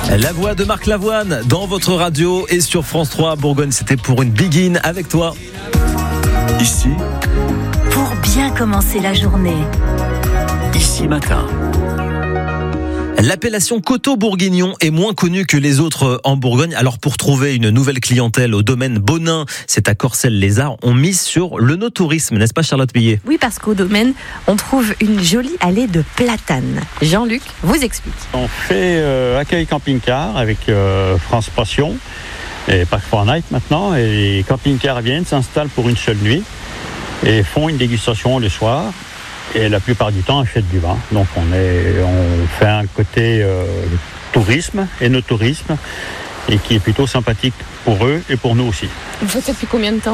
La voix de Marc Lavoine dans votre radio et sur France 3 Bourgogne, c'était pour une begin avec toi. Ici, pour bien commencer la journée. Ici matin. L'appellation Coteaux Bourguignon est moins connue que les autres en Bourgogne. Alors pour trouver une nouvelle clientèle au domaine Bonin, c'est à Corcelles-les-Arts, on mise sur le no-tourisme, n'est-ce pas Charlotte Pillet ? Oui, parce qu'au domaine, on trouve une jolie allée de platanes. Jean-Luc vous explique. On fait accueil camping-car avec France Passion et Parc for Night maintenant. Et les camping-cars viennent, s'installent pour une seule nuit et font une dégustation le soir. Et la plupart du temps, achètent du vin. Donc on fait un côté tourisme et no tourisme et qui est plutôt sympathique pour eux et pour nous aussi. Vous faites ça depuis combien de temps ?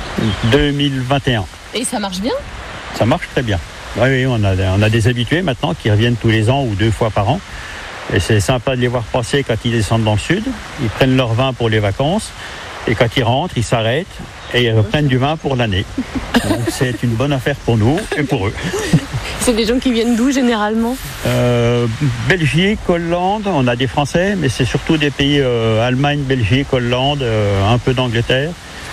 2021. Et ça marche bien ? Ça marche très bien. Oui, on a des habitués maintenant qui reviennent tous les ans ou 2 fois par an. Et c'est sympa de les voir passer quand ils descendent dans le sud. Ils prennent leur vin pour les vacances. Et quand ils rentrent, ils s'arrêtent et ils reprennent du vin pour l'année. Donc c'est une bonne affaire pour nous et pour eux. C'est des gens qui viennent d'où généralement ? Belgique, Hollande, on a des Français, mais c'est surtout des pays Allemagne, Belgique, Hollande, un peu d'Angleterre.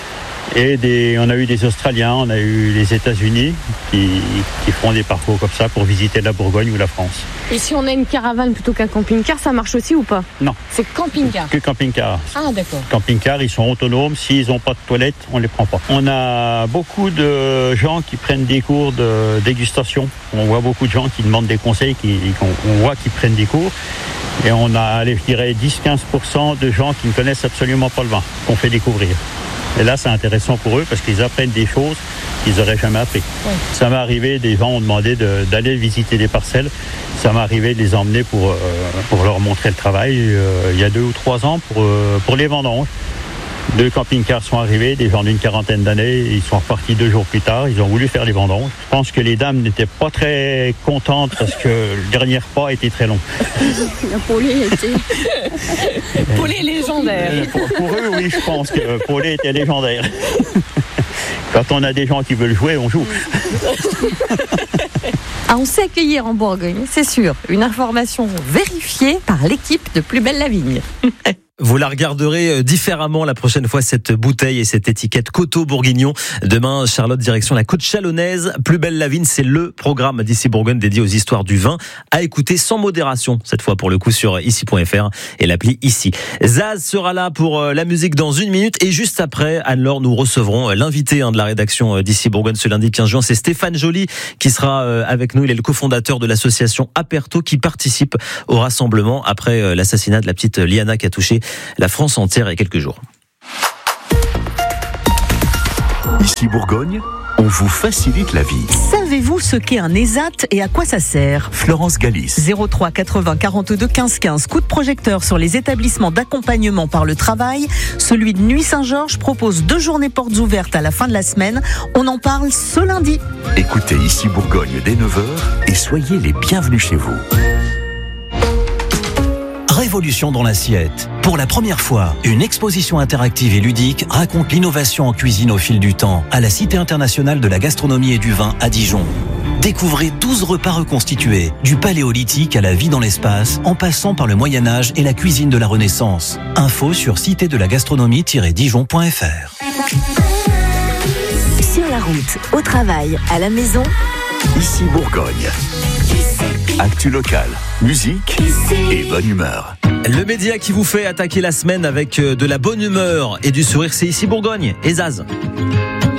Et on a eu des Australiens, on a eu les États-Unis qui font des parcours comme ça pour visiter la Bourgogne ou la France. Et si on a une caravane plutôt qu'un camping-car, ça marche aussi ou pas ? Non. C'est camping-car. Que camping-car. Ah d'accord. Camping-car, ils sont autonomes. S'ils n'ont pas de toilette, on les prend pas. On a beaucoup de gens qui prennent des cours de dégustation. On voit beaucoup de gens qui demandent des conseils, on voit qu'ils prennent des cours. Et on a, je dirais, 10-15% de gens qui ne connaissent absolument pas le vin, qu'on fait découvrir. Et là, c'est intéressant pour eux parce qu'ils apprennent des choses qu'ils n'auraient jamais appris. Oui. Ça m'est arrivé, des gens ont demandé d'aller visiter des parcelles. Ça m'est arrivé de les emmener pour leur montrer le travail il y a 2 ou 3 ans pour les vendanges. 2 camping-cars sont arrivés, des gens d'une 40aine d'années. Ils sont repartis 2 jours plus tard. Ils ont voulu faire les vendanges. Je pense que les dames n'étaient pas très contentes parce que le dernier repas était très long. La poêlée était... Poêlée légendaire. Pour eux, oui, je pense que poêlée était légendaire. Quand on a des gens qui veulent jouer, on joue. Ah, on sait accueillir en Bourgogne, c'est sûr. Une information vérifiée par l'équipe de Plus Belle la Vigne. Vous la regarderez différemment la prochaine fois, cette bouteille et cette étiquette Coteaux Bourguignon. Demain, Charlotte, direction la côte chalonnaise. Plus Belle la Vigne, c'est le programme d'Ici Bourgogne dédié aux histoires du vin à écouter sans modération, cette fois pour le coup sur ici.fr et l'appli Ici. Zaz sera là pour la musique dans 1 minute et juste après, Anne-Laure, nous recevrons l'invité de la rédaction d'Ici Bourgogne ce lundi 15 juin. C'est Stéphane Joly qui sera avec nous. Il est le cofondateur de l'association Aperto qui participe au rassemblement après l'assassinat de la petite Liana qui a touché la France entière il y a quelques jours. Ici Bourgogne, on vous facilite la vie. Savez-vous ce qu'est un ESAT et à quoi ça sert ? Florence Galis. 03 80 42 15 15. Coup de projecteur sur les établissements d'accompagnement par le travail. Celui de Nuit Saint-Georges propose 2 journées portes ouvertes à la fin de la semaine. On en parle ce lundi. Écoutez Ici Bourgogne dès 9h et soyez les bienvenus chez vous. Révolution dans l'assiette. Pour la première fois, une exposition interactive et ludique raconte l'innovation en cuisine au fil du temps à la Cité internationale de la gastronomie et du vin à Dijon. Découvrez 12 repas reconstitués, du paléolithique à la vie dans l'espace, en passant par le Moyen-Âge et la cuisine de la Renaissance. Info sur citédelagastronomie-dijon.fr. Sur la route, au travail, à la maison, Ici Bourgogne. Actu local, musique et bonne humeur. Le média qui vous fait attaquer la semaine avec de la bonne humeur et du sourire, c'est Ici Bourgogne et Zaz.